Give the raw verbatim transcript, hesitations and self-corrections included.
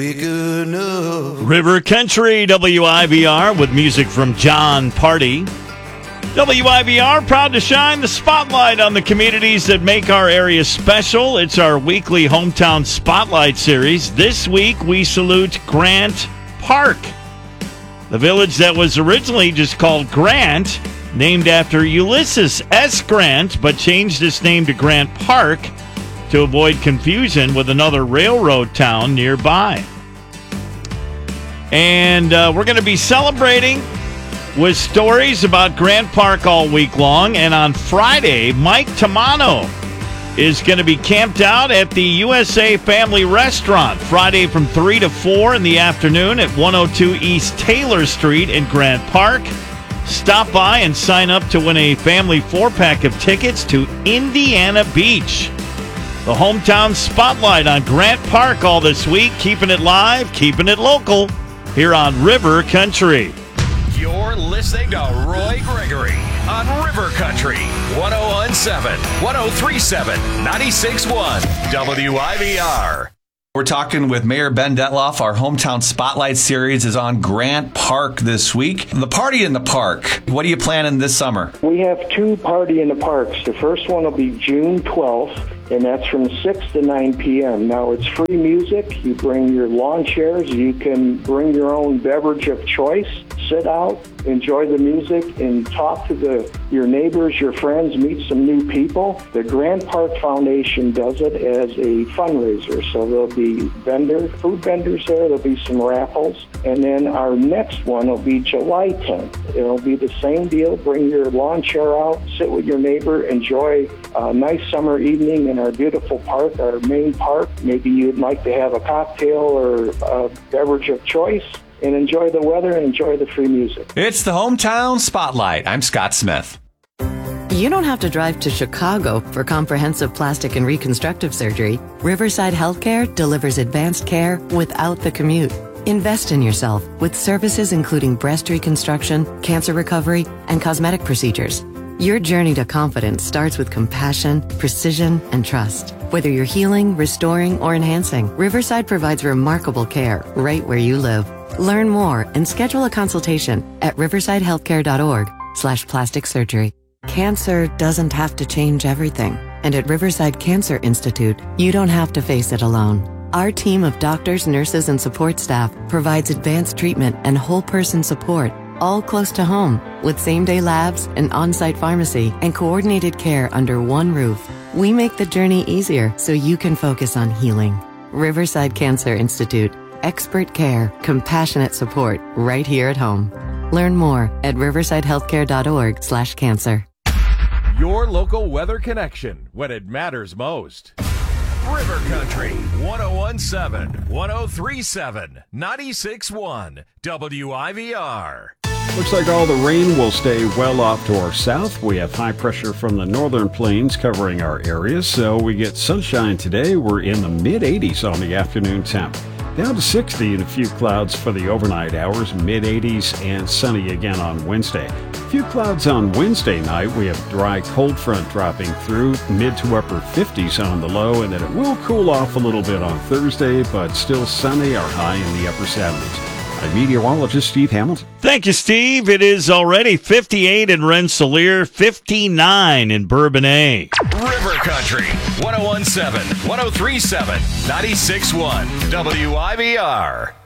River Country, W I V R, with music from John Party. W I V R, proud to shine the spotlight on the communities that make our area special. It's our weekly Hometown Spotlight series. This week, we salute Grant Park, the village that was originally just called Grant, named after Ulysses S. Grant, but changed its name to Grant Park to avoid confusion with another railroad town nearby. And uh, we're going to be celebrating with stories about Grant Park all week long. And on Friday, Mike Tamano is going to be camped out at the U S A Family Restaurant Friday from three to four in the afternoon at one oh two East Taylor Street in Grant Park. Stop by and sign up to win a family four-pack of tickets to Indiana Beach. The Hometown Spotlight on Grant Park all this week, keeping it live, keeping it local, here on River Country. You're listening to Roy Gregory on River Country, one oh one point seven, one oh three point seven, ninety-six point one, W I V R. We're talking with Mayor Ben Detloff. Our Hometown Spotlight series is on Grant Park this week. The Party in the Park. What are you planning this summer? We have two Party in the Parks. The first one will be June twelfth, and that's from six to nine p.m. Now, it's free music. You bring your lawn chairs. You can bring your own beverage of choice. Sit out, enjoy the music, and talk to the your neighbors, your friends, meet some new people. The Grant Park Foundation does it as a fundraiser, so there'll be vendor, food vendors there. There'll be some raffles. And then our next one will be July tenth. It'll be the same deal. Bring your lawn chair out, sit with your neighbor, enjoy a nice summer evening in our beautiful park, our main park. Maybe you'd like to have a cocktail or a beverage of choice and enjoy the weather and enjoy the free music. It's the Hometown Spotlight. I'm Scott Smith. You don't have to drive to Chicago for comprehensive plastic and reconstructive surgery. Riverside Healthcare delivers advanced care without the commute. Invest in yourself with services including breast reconstruction, cancer recovery, and cosmetic procedures. Your journey to confidence starts with compassion, precision, and trust. Whether you're healing, restoring, or enhancing, Riverside provides remarkable care right where you live. Learn more and schedule a consultation at riversidehealthcare.org slash plastic surgery. Cancer doesn't have to change everything. And at Riverside Cancer Institute, you don't have to face it alone. Our team of doctors, nurses, and support staff provides advanced treatment and whole person support, all close to home, with same-day labs, an on-site pharmacy, and coordinated care under one roof. We make the journey easier so you can focus on healing. Riverside Cancer Institute. Expert care, compassionate support, right here at home. Learn more at riversidehealthcare.org slash cancer. Your local weather connection when it matters most. River Country, one oh one point seven, one oh three point seven, ninety-six point one, W I V R. Looks like all the rain will stay well off to our south. We have high pressure from the northern plains covering our area, so we get sunshine today. We're in the mid eighties on the afternoon temp. Down to sixty and a few clouds for the overnight hours, mid eighties and sunny again on Wednesday. A few clouds on Wednesday night. We have dry cold front dropping through, mid to upper fifties on the low, and then it will cool off a little bit on Thursday, but still sunny or high in the upper seventies. I'm meteorologist Steve Hamilton. Thank you, Steve. It is already fifty-eight in Rensselaer, fifty-nine in Bourbonnais. River Country, one oh one point seven, one oh three point seven, ninety-six point one, W I V R.